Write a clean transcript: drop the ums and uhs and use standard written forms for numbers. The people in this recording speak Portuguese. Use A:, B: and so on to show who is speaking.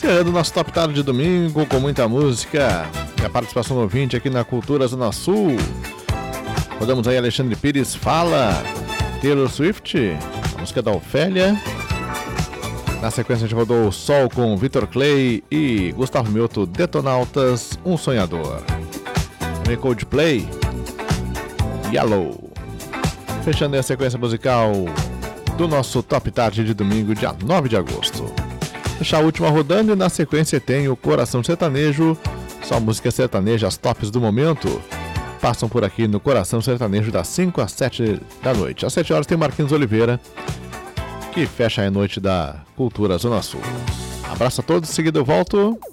A: Encerrando nosso Top Tarde de domingo com muita música e a participação do ouvinte aqui na Cultura Zona Sul. Rodamos aí Alexandre Pires, Fala, Taylor Swift, a música da Ofélia. Na sequência a gente rodou o Sol com Vitor Clay e Gustavo Mioto, Detonautas, Um Sonhador. Também Coldplay, Yellow. Fechando aí a sequência musical do nosso Top Tarde de domingo, dia 9 de agosto. Deixar a última rodando e na sequência tem o Coração Sertanejo, só música sertaneja, as tops do momento. Passam por aqui no Coração Sertanejo das 5 às 7 da noite. Às 7 horas tem Marquinhos Oliveira, que fecha a noite da Cultura Zona Sul. Abraço a todos, em seguida eu volto.